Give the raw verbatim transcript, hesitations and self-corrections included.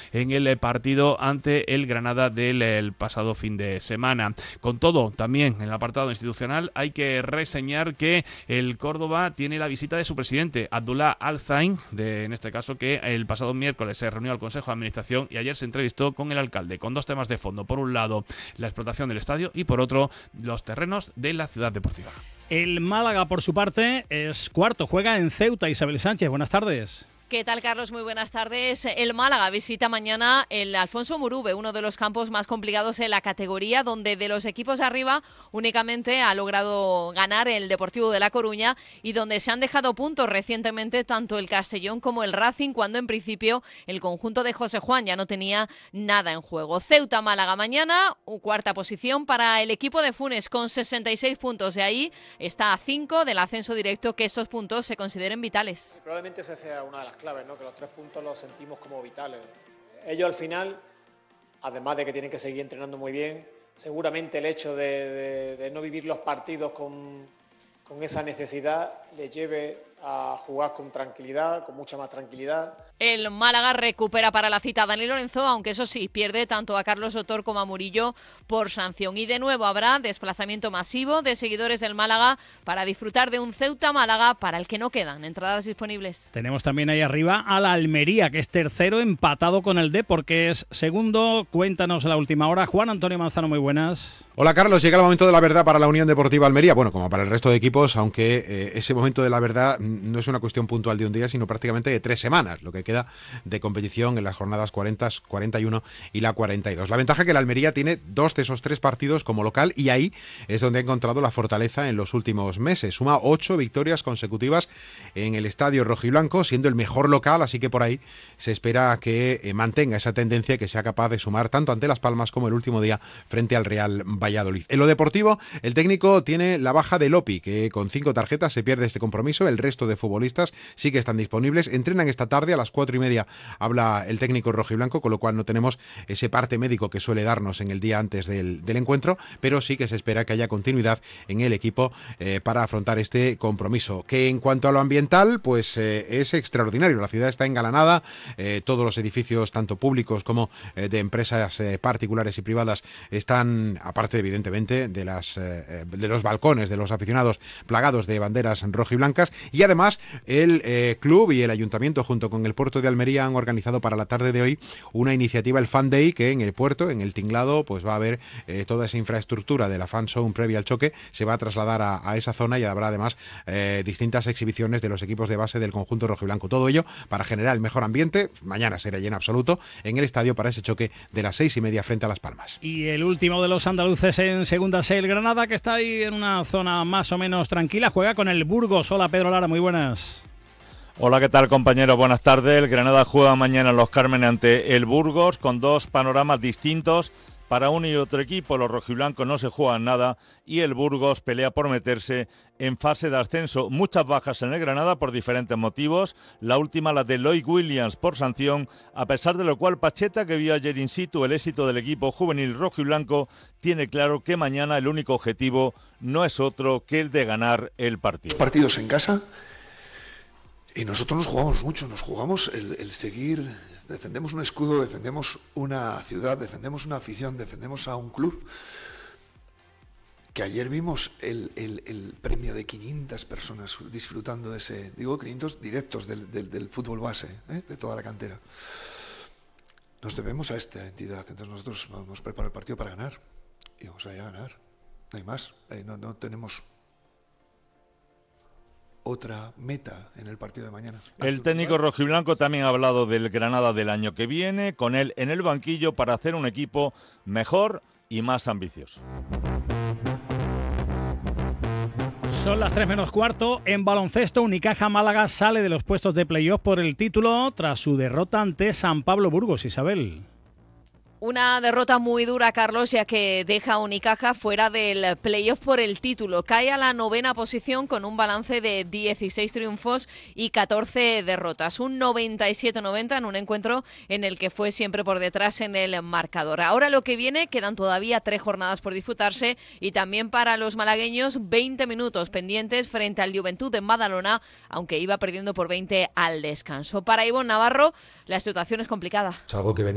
en el partido ante el Granada del el pasado fin de semana. Con todo, también en el apartado institucional hay que reseñar que el Córdoba tiene la visita de su presidente, Abdullah Al-Zain, de, en este caso que el pasado miércoles se reunió al Consejo de Administración y ayer se entrevistó con el alcalde, con dos temas de fondo. Por un lado, la explotación del estadio y por otro, los terrenos de la ciudad deportiva. El Málaga, por su parte, es cuarto, juega en Ceuta. Isabel Sánchez, buenas tardes. ¿Qué tal, Carlos? Muy buenas tardes. El Málaga visita mañana el Alfonso Murube, uno de los campos más complicados en la categoría, donde de los equipos de arriba únicamente ha logrado ganar el Deportivo de La Coruña y donde se han dejado puntos recientemente tanto el Castellón como el Racing, cuando en principio el conjunto de José Juan ya no tenía nada en juego. Ceuta-Málaga mañana, cuarta posición para el equipo de Funes con sesenta y seis puntos. De ahí está a cinco del ascenso directo, que estos puntos se consideren vitales. Sí, probablemente esa sea una de las claves, ¿no? Que los tres puntos los sentimos como vitales. Ellos al final, además de que tienen que seguir entrenando muy bien, seguramente el hecho de, de, de no vivir los partidos con, con esa necesidad les lleve a jugar con tranquilidad, con mucha más tranquilidad. El Málaga recupera para la cita a Dani Lorenzo, aunque eso sí, pierde tanto a Carlos Sotor como a Murillo por sanción. Y de nuevo habrá desplazamiento masivo de seguidores del Málaga para disfrutar de un Ceuta-Málaga para el que no quedan entradas disponibles. Tenemos también ahí arriba a la Almería, que es tercero, empatado con el Depor, que es segundo. Cuéntanos la última hora. Juan Antonio Manzano, muy buenas. Hola, Carlos. Llega el momento de la verdad para la Unión Deportiva Almería. Bueno, como para el resto de equipos, aunque eh, ese momento de la verdad no es una cuestión puntual de un día, sino prácticamente de tres semanas, lo que queda de competición en las jornadas cuarenta, cuarenta y uno y la cuarenta y dos. La ventaja es que la Almería tiene dos de esos tres partidos como local y ahí es donde ha encontrado la fortaleza en los últimos meses. Suma ocho victorias consecutivas en el estadio rojiblanco, siendo el mejor local, así que por ahí se espera que eh, mantenga esa tendencia y que sea capaz de sumar tanto ante Las Palmas como el último día frente al Real Valladolid. En lo deportivo, el técnico tiene la baja de Lopi, que con cinco tarjetas se pierde este compromiso. El resto de futbolistas sí que están disponibles. Entrenan esta tarde a las cuatro y media. Habla el técnico rojiblanco, con lo cual no tenemos ese parte médico que suele darnos en el día antes del, del encuentro, pero sí que se espera que haya continuidad en el equipo eh, para afrontar este compromiso. Que en cuanto a lo ambiental, pues eh, es extraordinario. La ciudad está engalanada, eh, todos los edificios, tanto públicos como eh, de empresas eh, particulares y privadas, están, aparte evidentemente de, las, eh, de los balcones de los aficionados, plagados de banderas rojiblancas, y además el eh, club y el ayuntamiento junto con el puerto de Almería han organizado para la tarde de hoy una iniciativa, el Fan Day, que en el puerto, en el tinglado, pues va a haber eh, toda esa infraestructura de la fan zone previa al choque, se va a trasladar a, a esa zona y habrá además eh, distintas exhibiciones de los equipos de base del conjunto rojiblanco. Todo ello para generar el mejor ambiente. Mañana será lleno absoluto en el estadio para ese choque de las seis y media frente a Las Palmas. Y el último de los andaluces en segunda C, el Granada, que está ahí en una zona más o menos tranquila, juega con el Burgos. Hola, Pedro Lara, muy buenas. Hola, ¿qué tal, compañeros? Buenas tardes. El Granada juega mañana en Los Cármenes ante el Burgos, con dos panoramas distintos para uno y otro equipo. Los rojiblancos no se juegan nada y el Burgos pelea por meterse en fase de ascenso. Muchas bajas en el Granada por diferentes motivos. La última, la de Lloyd Williams por sanción, a pesar de lo cual Pacheta, que vio ayer in situ el éxito del equipo juvenil rojiblanco, tiene claro que mañana el único objetivo no es otro que el de ganar el partido. Partidos en casa. Y nosotros nos jugamos mucho, nos jugamos el, el seguir, defendemos un escudo, defendemos una ciudad, defendemos una afición, defendemos a un club. Que ayer vimos el, el, el premio de quinientas personas disfrutando de ese, digo quinientos directos del, del, del fútbol base, ¿eh? De toda la cantera. Nos debemos a esta entidad, entonces nosotros vamos a preparar el partido para ganar. Y vamos a ir a ganar, no hay más, eh, no, no tenemos otra meta en el partido de mañana. El técnico rojiblanco también ha hablado del Granada del año que viene, con él en el banquillo para hacer un equipo mejor y más ambicioso. Son las tres menos cuarto. En baloncesto, Unicaja Málaga sale de los puestos de playoff por el título tras su derrota ante San Pablo Burgos. Isabel. Una derrota muy dura, Carlos, ya que deja a Unicaja fuera del playoff por el título. Cae a la novena posición con un balance de dieciséis triunfos y catorce derrotas. Un noventa y siete noventa en un encuentro en el que fue siempre por detrás en el marcador. Ahora lo que viene, quedan todavía tres jornadas por disputarse y también para los malagueños veinte minutos pendientes frente al Juventud en Badalona, aunque iba perdiendo por veinte al descanso. Para Ivonne Navarro, la situación es complicada. Es algo que venía